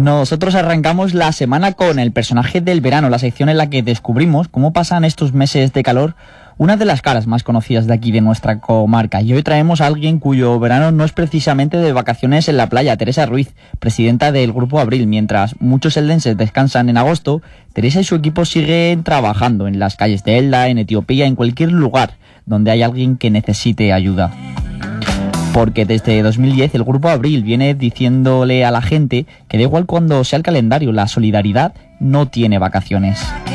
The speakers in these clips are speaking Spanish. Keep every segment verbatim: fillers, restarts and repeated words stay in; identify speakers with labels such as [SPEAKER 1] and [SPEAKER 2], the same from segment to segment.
[SPEAKER 1] Nosotros arrancamos la semana con el personaje del verano, la sección en la que descubrimos cómo pasan estos meses de calor una de las caras más conocidas de aquí de nuestra comarca. Y hoy traemos a alguien cuyo verano no es precisamente de vacaciones en la playa, Teresa Ruiz, presidenta del Grupo Abril. Mientras muchos eldenses descansan en agosto, Teresa y su equipo siguen trabajando en las calles de Elda, en Etiopía, en cualquier lugar donde hay alguien que necesite ayuda. Porque desde dos mil diez el Grupo Abril viene diciéndole a la gente que da igual cuando sea el calendario, la solidaridad no tiene vacaciones.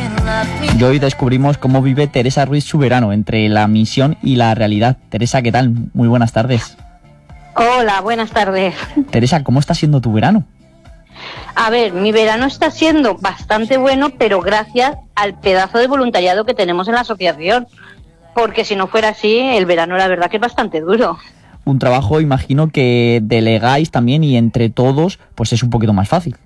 [SPEAKER 1] Y hoy descubrimos cómo vive Teresa Ruiz su verano, entre la misión y la realidad. Teresa, ¿qué tal? Muy buenas tardes.
[SPEAKER 2] Hola, buenas tardes.
[SPEAKER 1] Teresa, ¿cómo está siendo tu verano?
[SPEAKER 2] A ver, mi verano está siendo bastante bueno, pero gracias al pedazo de voluntariado que tenemos en la asociación. Porque si no fuera así, el verano la verdad que es bastante duro.
[SPEAKER 1] Un trabajo, imagino, que delegáis también y entre todos, pues es un poquito más fácil.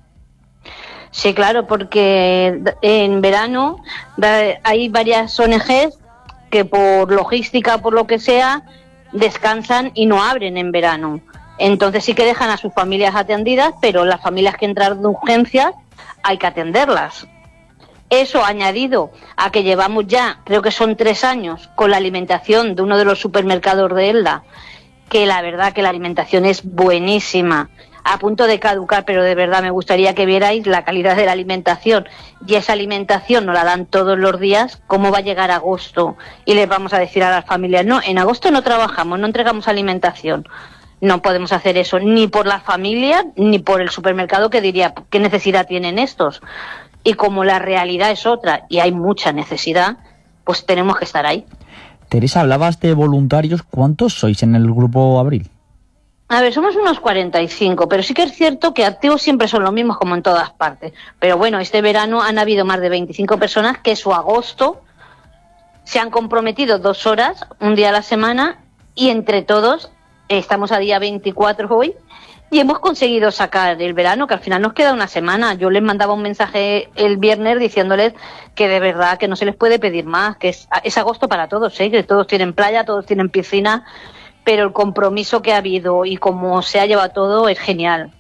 [SPEAKER 2] Sí, claro, porque en verano hay varias O N Ges que por logística, por lo que sea, descansan y no abren en verano. Entonces sí que dejan a sus familias atendidas, pero las familias que entran de urgencias hay que atenderlas. Eso añadido a que llevamos ya, creo que son tres años, con la alimentación de uno de los supermercados de Elda, que la verdad que la alimentación es buenísima, a punto de caducar, pero de verdad me gustaría que vierais la calidad de la alimentación, y esa alimentación nos la dan todos los días. ¿Cómo va a llegar agosto? Y les vamos a decir a las familias, no, en agosto no trabajamos, no entregamos alimentación. No podemos hacer eso, ni por la familia, ni por el supermercado, que diría, ¿qué necesidad tienen estos? Y como la realidad es otra, y hay mucha necesidad, pues tenemos que estar ahí.
[SPEAKER 1] Teresa, hablabas de voluntarios. ¿Cuántos sois en el Grupo Abril?
[SPEAKER 2] A ver, somos unos cuarenta y cinco, pero sí que es cierto que activos siempre son los mismos, como en todas partes. Pero bueno, este verano han habido más de veinticinco personas que su agosto se han comprometido dos horas, un día a la semana, y entre todos, estamos a día veinticuatro hoy, y hemos conseguido sacar el verano, que al final nos queda una semana. Yo les mandaba un mensaje el viernes diciéndoles que de verdad que no se les puede pedir más, que es, es agosto para todos, ¿eh? Que todos tienen playa, todos tienen piscina, pero el compromiso que ha habido y cómo se ha llevado todo es genial.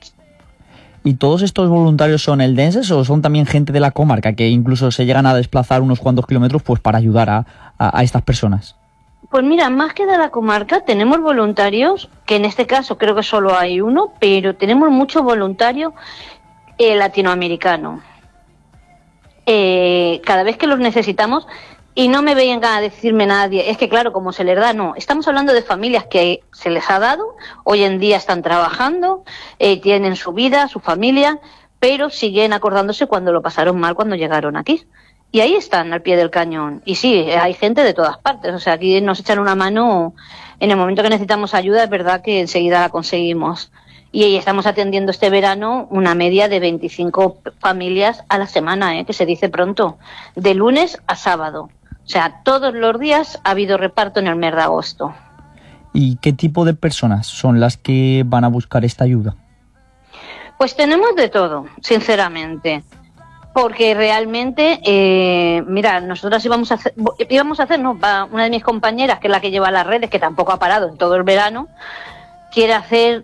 [SPEAKER 1] ¿Y todos estos voluntarios son eldenses o son también gente de la comarca que incluso se llegan a desplazar unos cuantos kilómetros pues para ayudar a, a, a estas personas?
[SPEAKER 2] Pues mira, más que de la comarca, tenemos voluntarios, que en este caso creo que solo hay uno, pero tenemos muchos voluntarios eh, latinoamericanos. Eh, cada vez que los necesitamos, y no me vengan a decirme nadie, es que claro, como se les da, no. Estamos hablando de familias que se les ha dado, hoy en día están trabajando, eh, tienen su vida, su familia, pero siguen acordándose cuando lo pasaron mal cuando llegaron aquí. Y ahí están, al pie del cañón. Y sí, hay gente de todas partes. O sea, aquí nos echan una mano. En el momento que necesitamos ayuda, es verdad que enseguida la conseguimos. Y ahí estamos atendiendo este verano una media de veinticinco familias a la semana, ¿eh? Que se dice pronto. De lunes a sábado. O sea, todos los días ha habido reparto en el mes de agosto.
[SPEAKER 1] ¿Y qué tipo de personas son las que van a buscar esta ayuda?
[SPEAKER 2] Pues tenemos de todo, sinceramente. Porque realmente, eh, mira, nosotros íbamos a hacer, íbamos a hacer, no, una de mis compañeras, que es la que lleva las redes, que tampoco ha parado en todo el verano, quiere hacer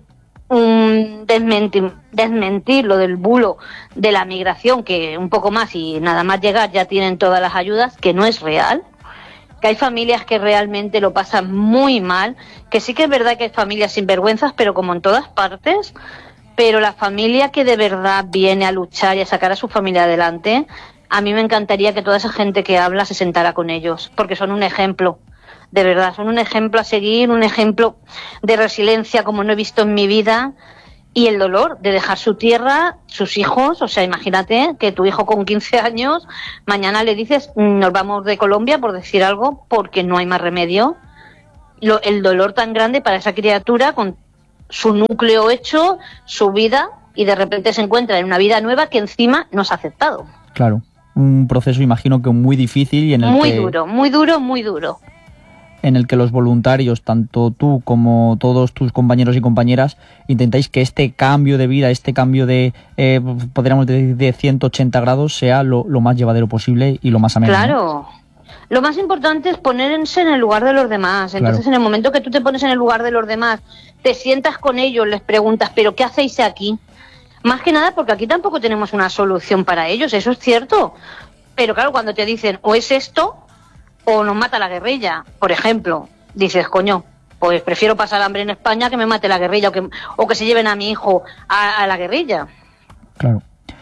[SPEAKER 2] un desmentir, desmentir lo del bulo de la migración, que un poco más y nada más llegar ya tienen todas las ayudas, que no es real, que hay familias que realmente lo pasan muy mal, que sí que es verdad que hay familias sinvergüenzas, pero como en todas partes. Pero la familia que de verdad viene a luchar y a sacar a su familia adelante, a mí me encantaría que toda esa gente que habla se sentara con ellos, porque son un ejemplo, de verdad, son un ejemplo a seguir, un ejemplo de resiliencia como no he visto en mi vida, y el dolor de dejar su tierra, sus hijos. O sea, imagínate que tu hijo con quince años, mañana le dices, nos vamos de Colombia, por decir algo, porque no hay más remedio. Lo, el dolor tan grande para esa criatura con su núcleo hecho, su vida, y de repente se encuentra en una vida nueva que encima no se ha aceptado.
[SPEAKER 1] Claro, un proceso imagino que muy difícil y en el
[SPEAKER 2] muy
[SPEAKER 1] que...
[SPEAKER 2] Muy duro, muy duro, muy duro.
[SPEAKER 1] En el que los voluntarios, tanto tú como todos tus compañeros y compañeras, intentáis que este cambio de vida, este cambio de, eh, podríamos decir, de ciento ochenta grados sea lo, lo más llevadero posible y lo más ameno.
[SPEAKER 2] Claro.
[SPEAKER 1] ¿No?
[SPEAKER 2] Lo más importante es ponerse en el lugar de los demás. Entonces, claro, en el momento que tú te pones en el lugar de los demás, te sientas con ellos, les preguntas, ¿pero qué hacéis aquí? Más que nada porque aquí tampoco tenemos una solución para ellos, eso es cierto. Pero claro, cuando te dicen o es esto o nos mata la guerrilla, por ejemplo, dices, coño, pues prefiero pasar hambre en España que me mate la guerrilla o que, o que se lleven a mi hijo a, a la guerrilla.
[SPEAKER 1] Claro.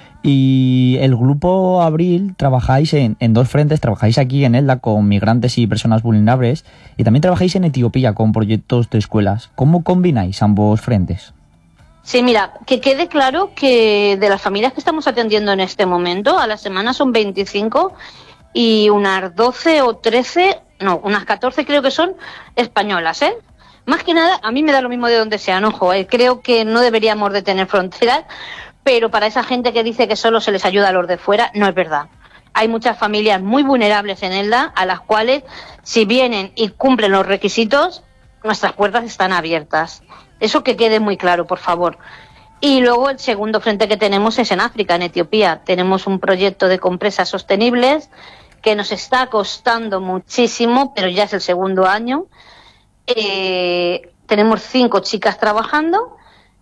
[SPEAKER 1] Y el Grupo Abril trabajáis en, en dos frentes, trabajáis aquí en Elda con migrantes y personas vulnerables y también trabajáis en Etiopía con proyectos de escuelas. ¿Cómo combináis ambos frentes?
[SPEAKER 2] Sí, mira, que quede claro que de las familias que estamos atendiendo en este momento, a la semana son veinticinco y unas doce o trece, no, unas catorce creo que son españolas, ¿eh? Más que nada, a mí me da lo mismo de donde sean, ojo, ¿eh? Creo que no deberíamos de tener fronteras, pero para esa gente que dice que solo se les ayuda a los de fuera, no es verdad. Hay muchas familias muy vulnerables en Elda, a las cuales, si vienen y cumplen los requisitos, nuestras puertas están abiertas. Eso que quede muy claro, por favor. Y luego el segundo frente que tenemos es en África, en Etiopía. Tenemos un proyecto de compresas sostenibles que nos está costando muchísimo, pero ya es el segundo año. Eh, tenemos cinco chicas trabajando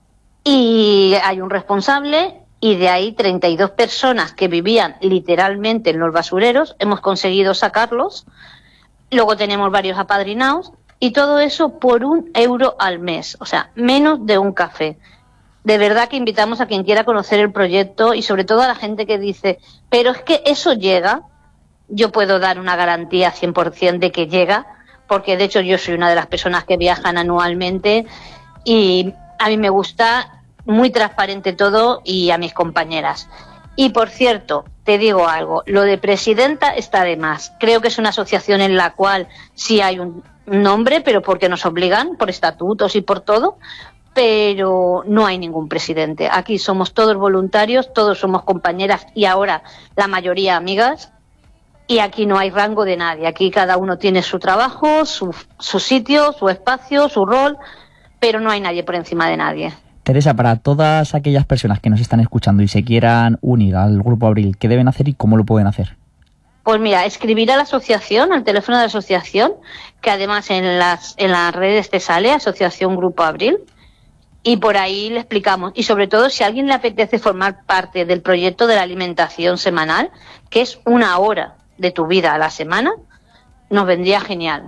[SPEAKER 2] y hay un responsable y de ahí treinta y dos personas que vivían literalmente en los basureros. Hemos conseguido sacarlos. Luego tenemos varios apadrinados y todo eso por un euro al mes, o sea, menos de un café. De verdad que invitamos a quien quiera conocer el proyecto y sobre todo a la gente que dice, pero es que eso llega. Yo puedo dar una garantía cien por ciento de que llega, porque de hecho yo soy una de las personas que viajan anualmente y a mí me gusta muy transparente todo y a mis compañeras. Y por cierto, te digo algo, lo de presidenta está de más. Creo que es una asociación en la cual sí hay un nombre, pero porque nos obligan por estatutos y por todo, pero no hay ningún presidente. Aquí somos todos voluntarios, todos somos compañeras y ahora la mayoría amigas. Y aquí no hay rango de nadie, aquí cada uno tiene su trabajo, su, su sitio, su espacio, su rol, pero no hay nadie por encima de nadie.
[SPEAKER 1] Teresa, para todas aquellas personas que nos están escuchando y se quieran unir al Grupo Abril, ¿qué deben hacer y cómo lo pueden hacer?
[SPEAKER 2] Pues mira, escribir a la asociación, al teléfono de la asociación, que además en las, en las redes te sale, Asociación Grupo Abril, y por ahí le explicamos. Y sobre todo, si a alguien le apetece formar parte del proyecto de la alimentación semanal, que es una hora de tu vida a la semana, nos vendría genial.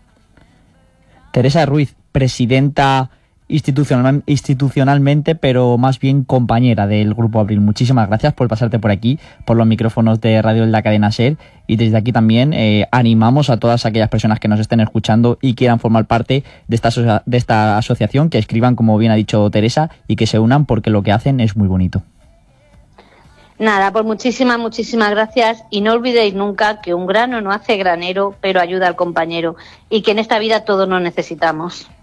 [SPEAKER 1] Teresa Ruiz, presidenta institucional, institucionalmente, pero más bien compañera del Grupo Abril. Muchísimas gracias por pasarte por aquí, por los micrófonos de Radio de la Cadena SER, y desde aquí también eh, animamos a todas aquellas personas que nos estén escuchando y quieran formar parte de esta, aso- de esta asociación, que escriban, como bien ha dicho Teresa, y que se unan porque lo que hacen es muy bonito.
[SPEAKER 2] Nada, pues muchísimas, muchísimas gracias y no olvidéis nunca que un grano no hace granero, pero ayuda al compañero y que en esta vida todos nos necesitamos.